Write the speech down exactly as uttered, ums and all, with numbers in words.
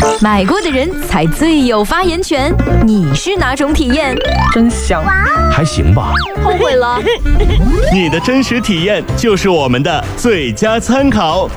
买过的人才最有发言权。你是哪种体验？ 真香， 还行吧。 后悔了？ 你的真实体验就是我们的最佳参考。